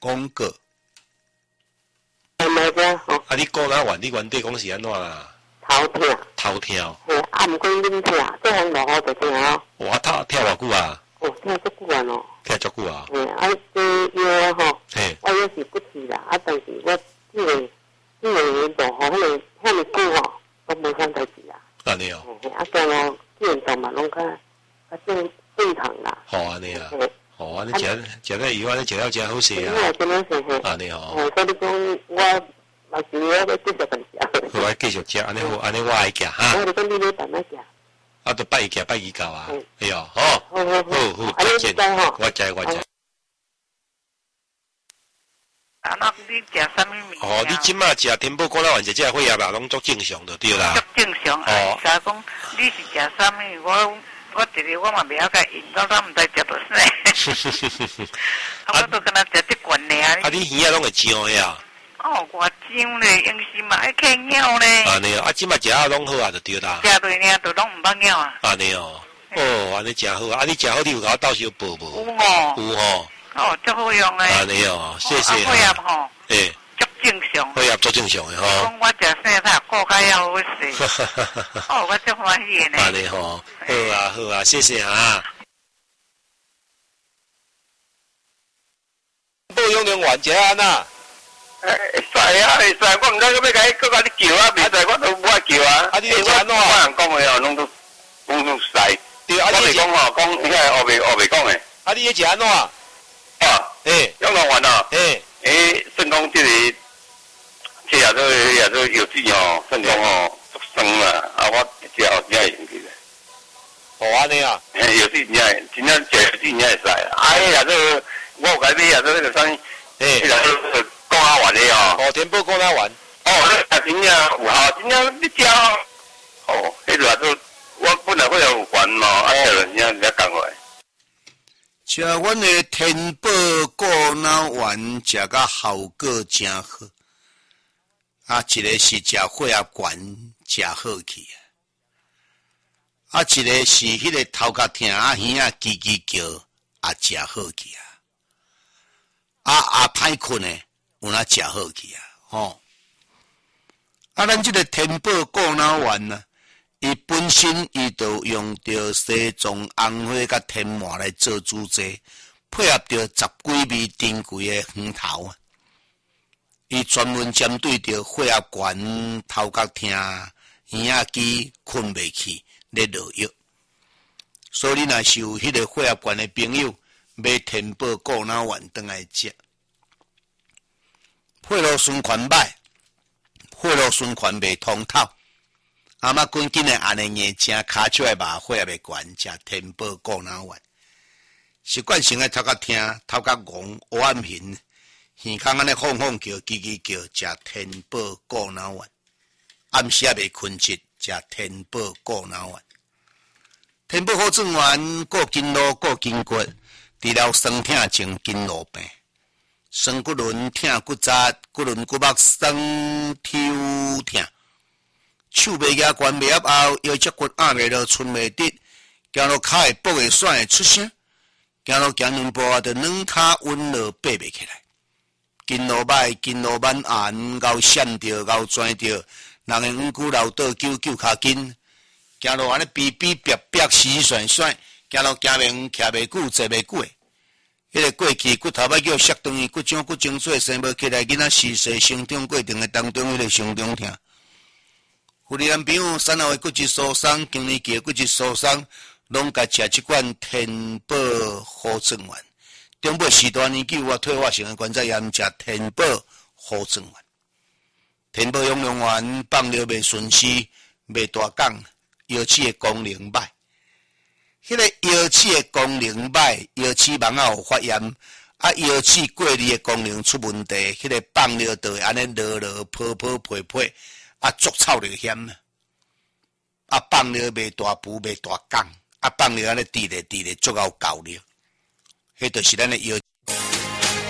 广告。啊，你讲哪完？你原底讲是安怎啦？ 头痛。 头痛。 嘿，啊，毋过恁痛，做风落雨就痛哦。 哇，跳偌久啊？ 哦，痛足久啊咯。 跳足久啊？ 嘿，啊，这药吼， 嘿， 我也是不吃啦，啊，但是我落雨，迄么久吼，都无啥代志啦。 安尼哦。 嘿，啊，叫咯，运动嘛，拢较正常啦。 好安尼啊。哦，安尼食了以后，你食了真好势啊。 真好势嘿。 安尼哦。 所以你讲我。嘛是我要继续食。 好，我继续食，安尼好，安尼我爱食哈。 我就讲你要慢慢食。 啊，都拜一到啊。哎呦，好， 好，再见。 我知。 啊，那你食啥物物？ 哦，你即马食天宝果仔丸这血压啦，拢足正常就对啦。 足正常。哦。啥讲？你是食啥物？我一日我嘛袂晓甲因，我毋知食到啥。我都跟他食这罐尔。 啊，你耳仔拢会痒呀？ 哦，我痒咧，用时嘛爱啃鸟咧。 安尼哦，啊，即马食啊拢好啊，就对啦。 食对呢，都拢毋捌鸟啊。 安尼哦，哦，安尼真好啊！啊，你食好，你有甲我到时报无？ 有哦。 有吼。 哦，足好用诶。 安尼哦，谢谢。 血压吼。 诶。 足正常。 血压足正常诶吼。 讲我食生菜，顾较要好势。哦，我足欢喜诶呢。 安尼吼，好啊，谢谢啊。不用用完食安那。 会使啊，会使，我毋知要甲你叫啊，袂使，我都无爱叫啊。 啊，你会食安怎？ 我人讲诶哦，拢都使。 对啊， 我袂讲吼，讲你看学袂讲诶。 啊，你会食安怎？ 啊，用到完啊。算讲这个，这也都药剂吼，算讲吼足酸啦。啊，我食后真会用起来。 哦，安尼啊。 药剂真正食药剂真会使。啊，迄也都我有甲买也都迄个啥物，迄个。讲啊完的哦， 哦，天宝讲啊完， 哦，那真正有效，真正你食哦，迄个都我本来会有烦嘛，啊，真正人家讲话。 食阮的天宝果脑丸，食甲效果真好，啊，一个是食血压悬，食好去啊，啊，一个是迄个头壳疼啊，耳仔叽叽叫，啊，食好去啊，歹困的。有哪食好去啊？吼！啊，咱这个天宝果脑丸呢，伊本身伊就用着西藏红花甲天麻来做主剂，配合着10几味珍贵的黄头啊。伊专门针对着血压悬、头壳疼、耳仔机困袂去咧落药。所以你若是有迄个血压悬的朋友，买天宝果脑丸转来食。血路循环歹，血路循环袂通透，阿妈赶紧的安尼硬正骹手的麻血也袂悬，食天宝果脑丸。习惯性的头壳疼、头壳戆、黑暗hình，耳孔安尼晃晃叫、叽叽叫，食天宝果脑丸。暗时也袂困觉，食天宝果脑丸。天宝好转丸，顾筋络、顾筋骨，治疗酸痛症、筋络病。酸骨轮疼骨扎，骨轮骨膜酸抽疼，手袂夹悬袂压后，腰脊骨压袂落，伸袂直，行路骹会跛会甩会出声，行路行两步就软骹稳落爬袂起来，筋络歹，筋络慢按，咬闪着，咬拽着，人会五句老倒救骹筋，行路安尼逼逼逼逼死甩甩，行路行袂远，徛袂久，坐袂久诶。迄个过去骨头要叫摔断去，骨掌骨精髓生无起来，囡仔时势成长过程的当中，迄个上中疼。有的男朋友产后的骨质疏松，更年期的骨质疏松，拢甲食即款天宝好转丸。中尾时段年纪有退化性的关节炎，食天宝好转丸。天宝养龙丸放尿袂顺时，袂大讲，腰齿的功能歹。迄个腰齿的功能歹，腰齿毛仔有发炎，啊腰齿过滤的功能出问题，迄个放尿就会安尼落落泡泡沫沫，啊足臭着险啊放尿袂大浮袂大讲，啊放尿安尼滴咧足够够了，迄就是咱的腰。